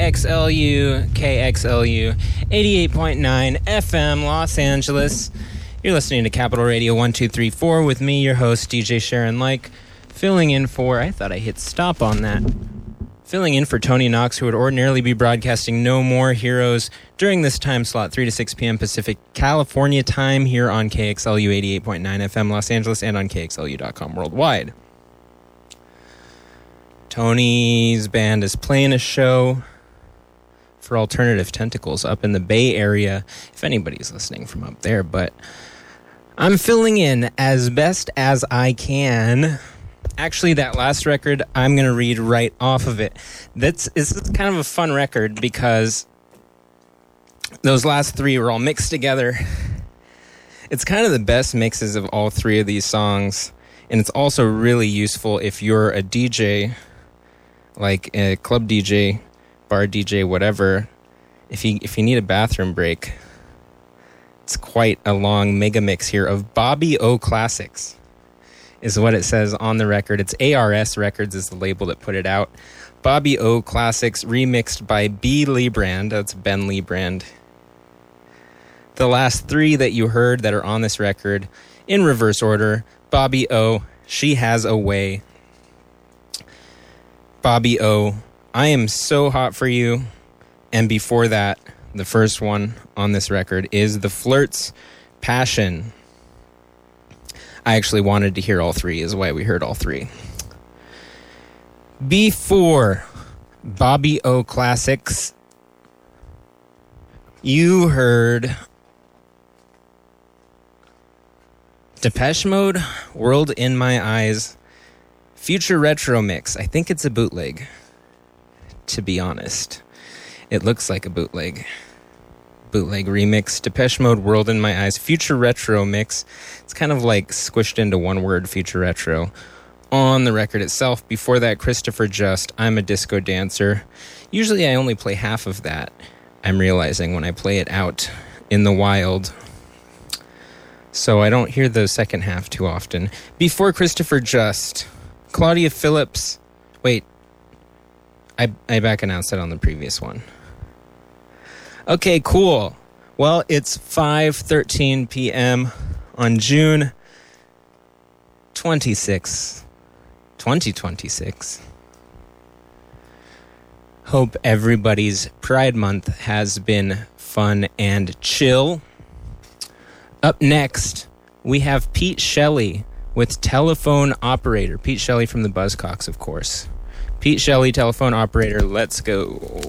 KXLU 88.9 FM, Los Angeles. You're listening to Capital Radio 1234 with me, your host, DJ Sharon Like, filling in for, I thought I hit stop on that, filling in for Tony Knox, who would ordinarily be broadcasting No More Heroes during this time slot, 3 to 6 p.m. Pacific California time, here on KXLU 88.9 FM Los Angeles and on KXLU.com worldwide. Tony's band is playing a show for Alternative Tentacles up in the Bay Area, if anybody's listening from up there, but I'm filling in as best as I can. Actually, that last record, I'm going to read right off of it. This is kind of a fun record because those last three were all mixed together. It's kind of the best mixes of all three of these songs, and it's also really useful if you're a DJ, like a club DJ, bar DJ, whatever. If you need a bathroom break, it's quite a long mega mix here of Bobby O Classics, is what it says on the record. It's ARS Records is the label that put it out. Bobby O Classics, remixed by B. Leebrand. That's Ben Leebrand. The last three that you heard that are on this record, in reverse order: Bobby O, She Has a Way. Bobby O, I Am So Hot For You. And before that, the first one on this record is The Flirts, Passion. I actually wanted to hear all three, is why we heard all three. Before Bobby O Classics, you heard Depeche Mode, World in My Eyes, Future Retro Mix. I think it's a bootleg, to be honest. It looks like a bootleg. Bootleg remix, Depeche Mode, World in My Eyes, Future Retro Mix. It's kind of like squished into one word, Future Retro, on the record itself. Before that, Christopher Just, I'm a Disco Dancer. Usually I only play half of that, I'm realizing, when I play it out in the wild. So I don't hear the second half too often. Before Christopher Just, Claudia Phillips. Wait, I back announced it on the previous one. Okay, cool. Well, it's 5:13 p.m. on June 26, 2026. Hope everybody's Pride Month has been fun and chill. Up next, we have Pete Shelley with Telephone Operator. Pete Shelley from the Buzzcocks, of course. Pete Shelley, Telephone Operator. Let's go.